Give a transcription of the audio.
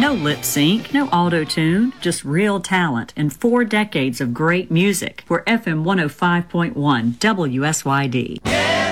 No lip sync, no auto tune, just real talent and 4 decades of great music. We're FM 105.1 WSYD. Yeah!